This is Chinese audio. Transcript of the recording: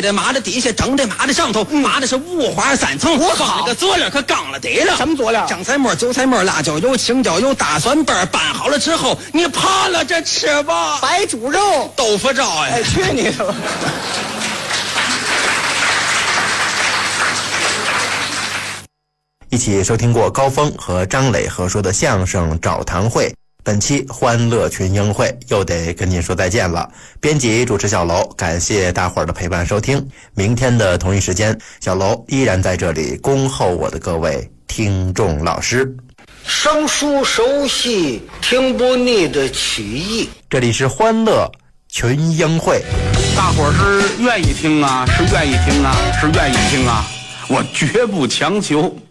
的麻的底下，蒸的麻的上头，麻的是五花三层。 我好， 那个佐料可刚了得了。 什么佐料？ 酱菜末、韭菜末、辣椒油、青椒油、大蒜瓣拌好了之后，你扒拉着吃吧。 白煮肉、 豆腐渣呀！ 哎，去你的吧！ 一起收听过高峰和张磊合说的相声找堂会，本期欢乐群英会又得跟您说再见了。编辑主持小楼，感谢大伙儿的陪伴收听。明天的同一时间，小楼依然在这里恭候我的各位听众老师。 生疏熟悉，听不腻的曲艺。 这里是欢乐群英会， 大伙儿是愿意听啊，是愿意听啊，是愿意听啊，我绝不强求。